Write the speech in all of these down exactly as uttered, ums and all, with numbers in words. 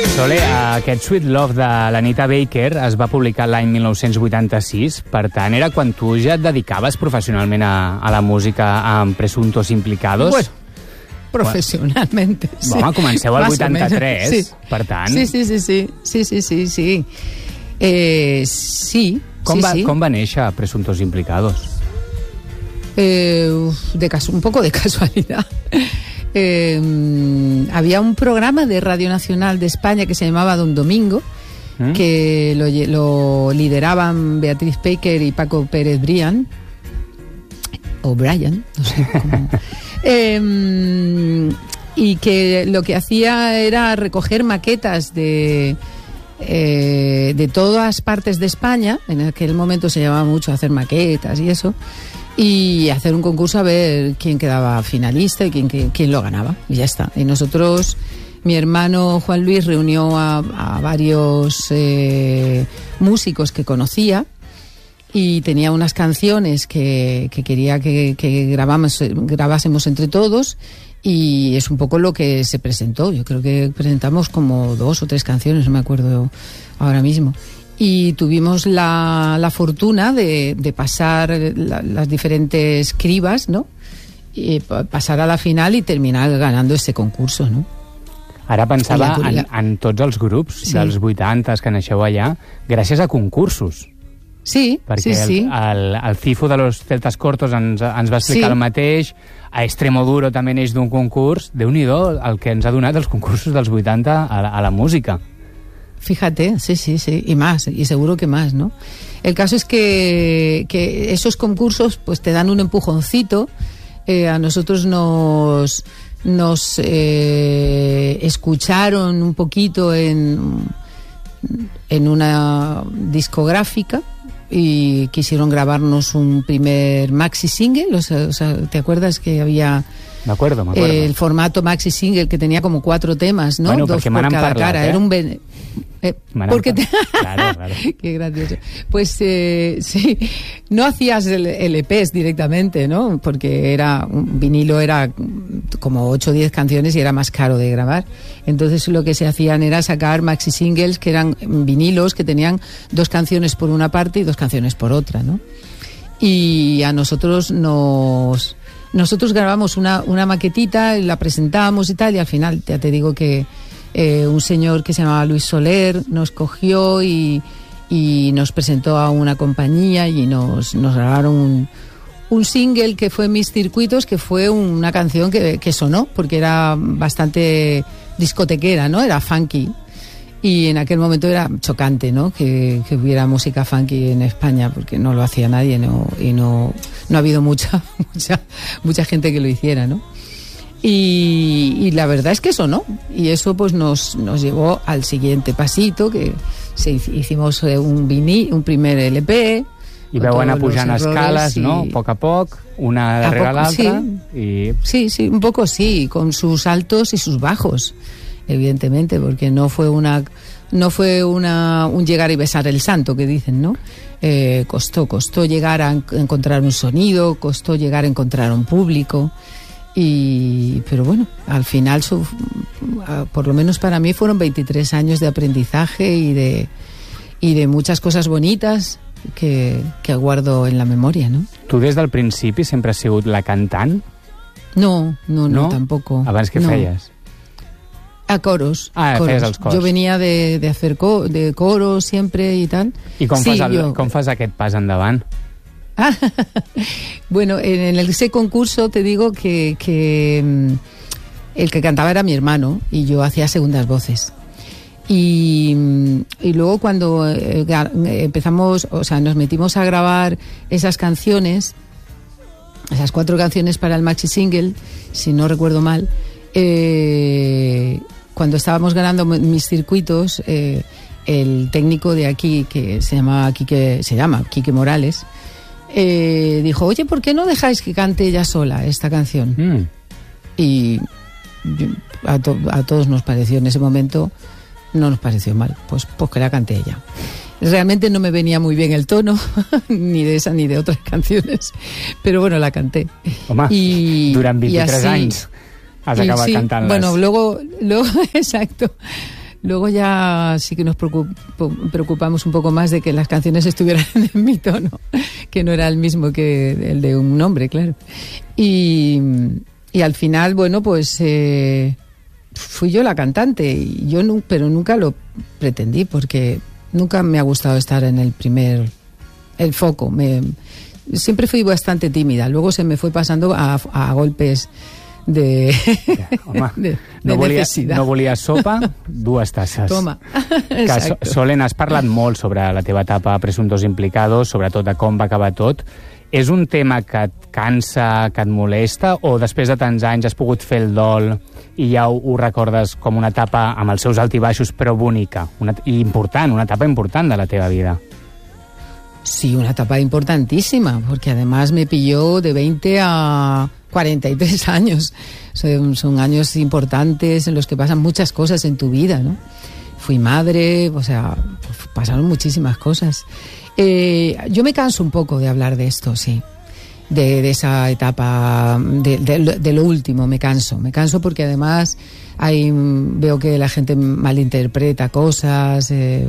Sole, aquest Sweet Love de l'Anita Baker es va publicar l'any mil nou-cents vuitanta-sis, per tant, era quan tu ja et dedicaves professionalment a, a la música amb Presuntos Implicados? Bueno, professionalment, sí. Home, comenceu al vuitanta-tres, sí. Per tant... Sí, sí, sí, sí, sí, sí, sí, sí. Eh, sí, com sí, va, sí. Com va néixer Presuntos Implicados? Eh, de caso, un poco de casualidad. Eh, había un programa de Radio Nacional de España que se llamaba Don Domingo, ¿Mm? que lo, lo lideraban Beatriz Baker y Paco Pérez Brian, o Brian, no sé cómo. eh, y que lo que hacía era recoger maquetas de, eh, de todas partes de España. En aquel momento se llamaba mucho hacer maquetas y eso, y hacer un concurso a ver quién quedaba finalista y quién, quién, quién lo ganaba, y ya está. Y nosotros, mi hermano Juan Luis reunió a, a varios eh, músicos que conocía, y tenía unas canciones que, que quería que, que grabamos, grabásemos entre todos, y es un poco lo que se presentó. Yo creo que presentamos como dos o tres canciones, no me acuerdo ahora mismo. Y tuvimos la, la fortuna de, de pasar la, las diferentes cribas, ¿no? Y pasar a la final y terminar ganando ese concurso, ¿no? Ara pensava la, en, en tots els grups sí. dels vuitanta que naixeu allà gràcies a concursos. Sí, perquè sí, sí. El, el, el Cifu de los Celtas Cortos ens, ens va explicar sí. el mateix, a Extremoduro també neix d'un concurs. Déu-n'hi-do el que ens ha donat els concursos dels vuitanta a la, a la música. Fíjate, sí, sí, sí, y más, y seguro que más, ¿no? El caso es que, que esos concursos pues te dan un empujoncito. Eh, a nosotros nos, nos eh, escucharon un poquito en, en una discográfica y quisieron grabarnos un primer maxi single. O sea, o sea, ¿te acuerdas que había... Me acuerdo, me acuerdo. Eh, el formato maxi single que tenía como cuatro temas, ¿no? Bueno, Dos por cada parlat, cara. ¿eh? Era un... Ben... Eh, porque te... claro, claro. Qué gracioso. Pues eh, sí, no hacías el, el E Pes directamente, ¿no? Porque era un vinilo, era como ocho o diez canciones y era más caro de grabar. Entonces lo que se hacían era sacar maxi singles que eran vinilos que tenían dos canciones por una parte y dos canciones por otra, ¿no? Y a nosotros nos... Nosotros grabamos una, una maquetita, la presentamos y tal, y al final ya te digo que eh, un señor que se llamaba Luis Soler nos cogió y, y nos presentó a una compañía y nos, nos grabaron un, un single que fue Mis Circuitos, que fue una canción que, que sonó, porque era bastante discotequera, ¿no? Era funky. Y en aquel momento era chocante, ¿no? Que, que hubiera música funky en España, porque no lo hacía nadie, ¿no? Y no, no ha habido mucha, mucha, mucha gente que lo hiciera, ¿no? Y, y la verdad es que eso no. Y eso pues nos, nos llevó al siguiente pasito, que se, hicimos un vinil, un primer L P. I veu anar pujant escales, i... ¿no? Poc a poc, una darrere l'altra. Sí. Y... sí, sí, un poco sí, con sus altos y sus bajos. Evidentemente, porque no fue una no fue una un llegar y besar el santo que dicen, ¿no? Eh, costó, costó llegar a encontrar un sonido, costó llegar a encontrar un público, y pero bueno, al final, su, por lo menos para mí, fueron veintitrés años de aprendizaje y de y de muchas cosas bonitas que, que guardo en la memoria, ¿no? Tu des del principi sempre has sigut la cantant? No, no, no, no? Tampoco. Abans què no. feies? A coros. Ah, coros. feies els cors. Yo venía de, de hacer co de coros siempre y tal. I com, sí, fas el, yo... com fas aquest pas endavant? Ah, bueno, en, en ese concurso te digo que, que el que cantaba era mi hermano y yo hacía segundas voces. Y, y luego cuando eh, empezamos, o sea, nos metimos a grabar esas canciones, esas cuatro canciones para el maxi single, si no recuerdo mal, eh, cuando estábamos ganando Mis Circuitos, eh, el técnico de aquí, que se llama Quique, se llama Quique Morales, eh, dijo, oye, ¿por qué no dejáis que cante ella sola esta canción? Mm. Y a, to a todos nos pareció en ese momento, no nos pareció mal, pues, pues que la cante ella. Realmente no me venía muy bien el tono, ni de esa ni de otras canciones, pero bueno, la canté. Home, y, durant veintitrés anys has acabat sí, cantant-les. Bueno, luego, luego exacto. Luego ya sí que nos preocupamos un poco más de que las canciones estuvieran en mi tono, que no era el mismo que el de un hombre, claro. Y, y al final, bueno, pues eh, fui yo la cantante, y yo no, pero nunca lo pretendí, porque nunca me ha gustado estar en el primer, el foco. Me, siempre fui bastante tímida, luego se me fue pasando a, a golpes de, ja, home, de, de no volia, necessitat. No volia sopa, dues tasses. Toma. Que, so, Solen, has parlat molt sobre la teva etapa a Presuntos Implicados, sobretot de com va acabar tot. És un tema que et cansa, que et molesta, o després de tants anys has pogut fer el dol i ja ho, ho recordes com una etapa amb els seus altibaixos, però bonica, una, i important, una etapa important de la teva vida? Sí, una etapa importantísima, porque además me pilló de veinte a cuarenta y tres años. Son, son años importantes en los que pasan muchas cosas en tu vida, ¿no? Fui madre, o sea, pasaron muchísimas cosas. Eh, yo me canso un poco de hablar de esto, sí. De, de esa etapa, de, de, de lo último, me canso. Me canso porque además hay, veo que la gente malinterpreta cosas. Eh,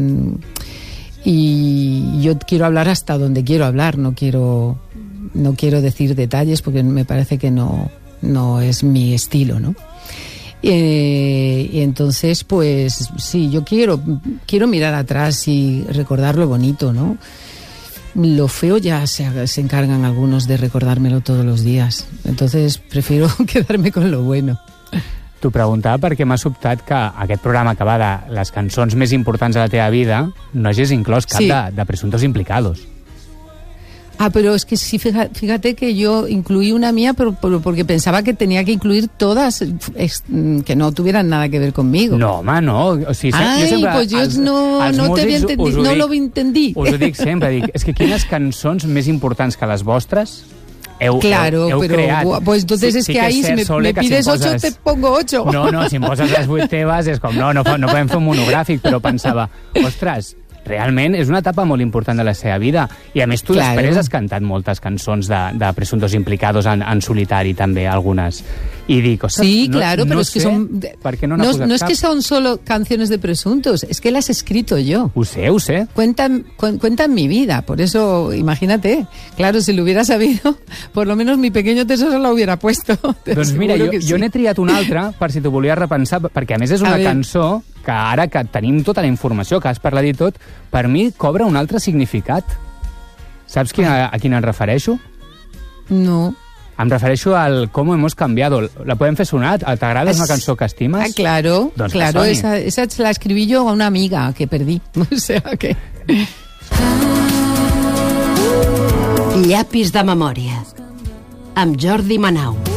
y yo quiero hablar hasta donde quiero hablar, no quiero... No quiero decir detalles porque me parece que no, no es mi estilo, ¿no? Eh, y entonces, pues sí, yo quiero, quiero mirar atrás y recordar lo bonito, ¿no? Lo feo ya se, se encargan algunos de recordármelo todos los días. Entonces prefiero quedarme con lo bueno. T'ho preguntava perquè m'ha sobtat que aquest programa que va de les cançons més importants de la teva vida no hagis inclòs cap sí. de, de Presuntos Implicados. Ah, pero es que sí, fíjate que yo incluí una mía, pero, pero porque pensaba que tenía que incluir todas ex, que no tuvieran nada que ver conmigo. No, home, no. O sigui, Ai, jo sempre, pues yo els, no, els no t'havia entendit, no lo entendí. Us ho dic sempre, dic, és que quines cançons més importants que les vostres heu, claro, heu, heu pero, creat. Pues entonces sí, es sí que ahí, si me, me pides si ocho, poses... te pongo ocho. No, no, si em poses les vuit teves és com, no, no, no podem fer un monogràfic, però pensava, ostres, realment és una etapa molt important de la seva vida, i a més tu claro. Després has cantat moltes cançons de, de Presuntos Implicados en, en solitari també, algunes, i dic, ostres, sí, no, claro, no pero sé es que son, per què no no, n'ha posat no es cap. que son solo canciones de Presuntos, es que las he escrito yo. Ho sé, ho sé. Cuentan, cu cuentan mi vida, por eso, imagínate, claro, si lo hubiera sabido, por lo menos mi pequeño tesoro la hubiera puesto. Doncs mira, jo, sí. jo n'he triat una altra per si t'ho volies repensar, perquè a més és una cançó que ara que tenim tota la informació, que has parlat i tot, per mi cobra un altre significat. Saps quina, a quina em refereixo? No. Em refereixo al Cómo hemos cambiado. La podem fer sonar? T'agrada? És una cançó que estimes? Ah, claro, doncs claro. Esa, esa la escribí yo a una amiga que perdí. O sea que... Llapis de memòria. Amb Jordi Manau.